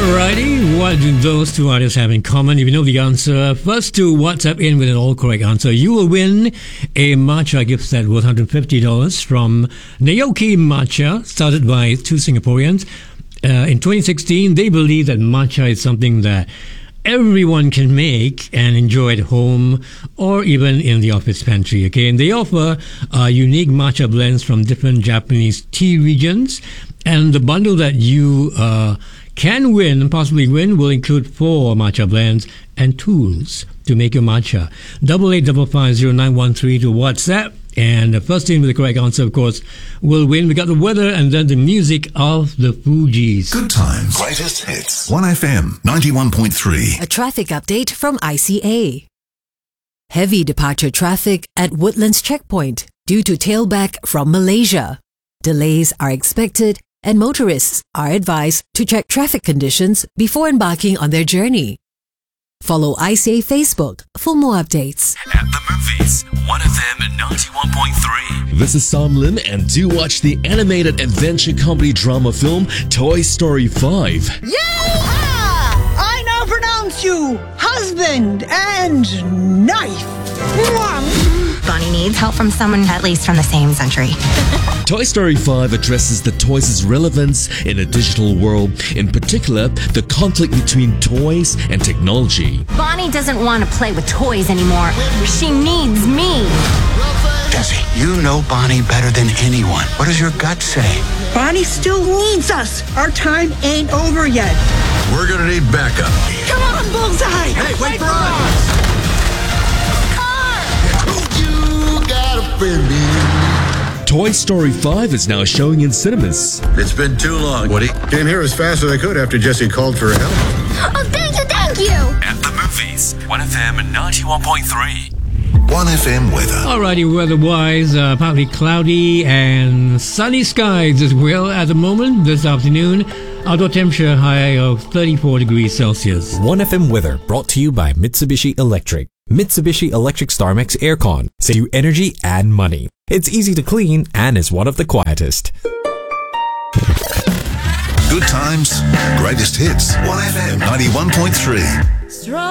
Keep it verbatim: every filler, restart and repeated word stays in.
Alrighty, what do those two artists have in common? If you know the answer, first to WhatsApp in with an all correct answer, you will win a matcha gift set worth one hundred fifty dollars from Naoki Matcha, started by two Singaporeans. Uh, in twenty sixteen, they believe that matcha is something that everyone can make and enjoy at home or even in the office pantry. Okay, and they offer uh, unique matcha blends from different Japanese tea regions. And the bundle that you uh, can win, possibly win, will include four matcha blends and tools to make your matcha. Double eight double five zero nine one three to WhatsApp. And the first team with the correct answer, of course, will win. We got the weather and then the music of the Fugees. Good times. Greatest hits. one F M ninety-one point three. A traffic update from I C A. Heavy departure traffic at Woodlands Checkpoint due to tailback from Malaysia. Delays are expected and motorists are advised to check traffic conditions before embarking on their journey. Follow I C A Facebook for more updates. At the movies, one F M ninety-one point three. This is Sam Lim, and do watch the animated adventure comedy drama film Toy Story five. Yeah! I now pronounce you husband and knife. Bonnie needs help from someone at least from the same century. Toy Story five addresses the toys' relevance in a digital world, in particular, the conflict between toys and technology. Bonnie doesn't want to play with toys anymore. She needs me. Jesse, you know Bonnie better than anyone. What does your gut say? Bonnie still needs us. Our time ain't over yet. We're gonna need backup. Come on, Bullseye! Hey, wait for us! You got a friend. Toy Story five is now showing in cinemas. It's been too long, Woody. Came here as fast as I could after Jesse called for help. Oh, thank you, thank you. At the movies, one F M ninety-one point three. one F M weather. Alrighty, weather-wise, uh, partly cloudy and sunny skies as well at the moment this afternoon. Outdoor temperature high of thirty-four degrees Celsius. one F M weather brought to you by Mitsubishi Electric. Mitsubishi Electric StarMax Aircon. Save you energy and money. It's easy to clean and is one of the quietest. Good times, greatest hits. one F M ninety-one point three.